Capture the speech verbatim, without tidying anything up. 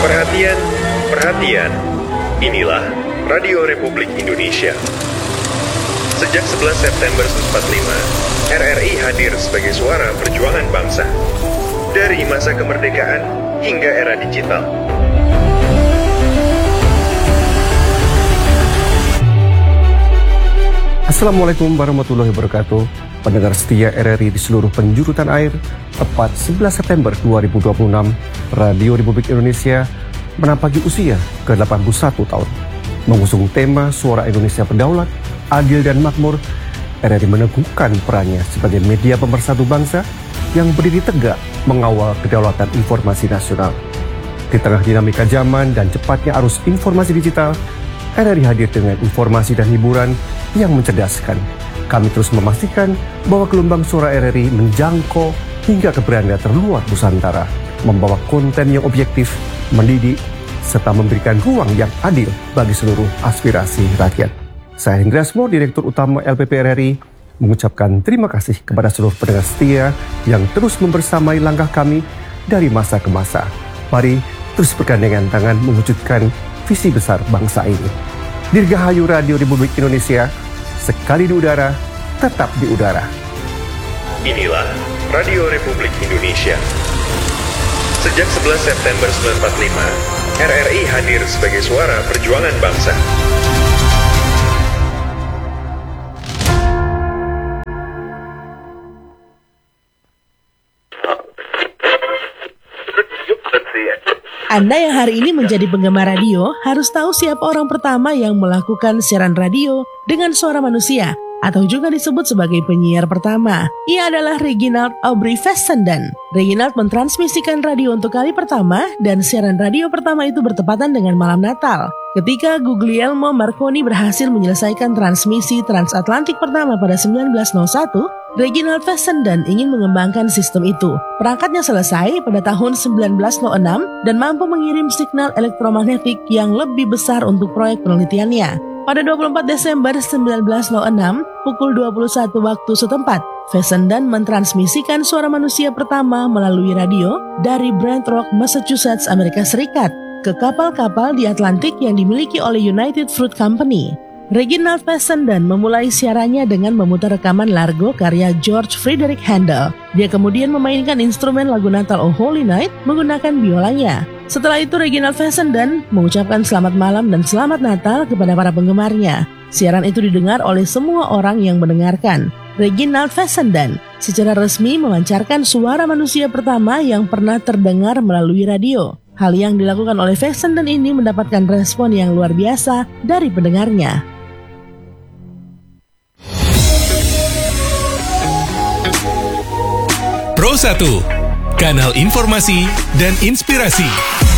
Perhatian, perhatian. Inilah Radio Republik Indonesia. Sejak sebelas September seribu sembilan ratus empat puluh lima, R R I hadir sebagai suara perjuangan bangsa. Dari masa kemerdekaan hingga era digital. Assalamualaikum warahmatullahi wabarakatuh. Pendengar setia R R I di seluruh penjuru tanah air, tepat sebelas September dua ribu dua puluh enam, Radio Republik Indonesia menampaki usia ke delapan puluh satu tahun. Mengusung tema Suara Indonesia Berdaulat, Adil dan Makmur, R R I meneguhkan perannya sebagai media pemersatu bangsa yang berdiri tegak mengawal kedaulatan informasi nasional. Di tengah dinamika zaman dan cepatnya arus informasi digital, R R I hadir dengan informasi dan hiburan yang mencerdaskan. Kami terus memastikan bahwa gelombang suara R R I menjangkau hingga ke beranda terluar Nusantara, membawa konten yang objektif, mendidik, serta memberikan ruang yang adil bagi seluruh aspirasi rakyat. Saya Hendra Asmo, Direktur Utama L P P R R I, mengucapkan terima kasih kepada seluruh pendengar setia yang terus membersamai langkah kami dari masa ke masa. Mari terus bergandengan tangan mewujudkan visi besar bangsa ini. Dirgahayu Radio Republik Indonesia, sekali di udara, tetap di udara. Inilah Radio Republik Indonesia. Sejak sebelas September seribu sembilan ratus empat puluh lima, R R I hadir sebagai suara perjuangan bangsa. Anda yang hari ini menjadi penggemar radio harus tahu siapa orang pertama yang melakukan siaran radio dengan suara manusia, atau juga disebut sebagai penyiar pertama. Ia adalah Reginald Aubrey Fessenden. Reginald mentransmisikan radio untuk kali pertama, dan siaran radio pertama itu bertepatan dengan malam Natal, ketika Guglielmo Marconi berhasil menyelesaikan transmisi transatlantik pertama pada seribu sembilan ratus satu. Reginald Fessenden ingin mengembangkan sistem itu. Perangkatnya selesai pada tahun seribu sembilan ratus enam dan mampu mengirim signal elektromagnetik yang lebih besar untuk proyek penelitiannya. Pada dua puluh empat Desember seribu sembilan ratus enam, pukul dua puluh satu waktu setempat, Fessenden mentransmisikan suara manusia pertama melalui radio dari Brant Rock, Massachusetts, Amerika Serikat, ke kapal-kapal di Atlantik yang dimiliki oleh United Fruit Company. Reginald Fessenden memulai siarannya dengan memutar rekaman Largo karya George Frederick Handel. Dia kemudian memainkan instrumen lagu Natal Oh Holy Night menggunakan biolanya. Setelah itu Reginald Fessenden mengucapkan selamat malam dan selamat Natal kepada para penggemarnya. Siaran itu didengar oleh semua orang yang mendengarkan. Reginald Fessenden secara resmi memancarkan suara manusia pertama yang pernah terdengar melalui radio. Hal yang dilakukan oleh Fessenden ini mendapatkan respon yang luar biasa dari pendengarnya. Pro satu, kanal informasi dan inspirasi.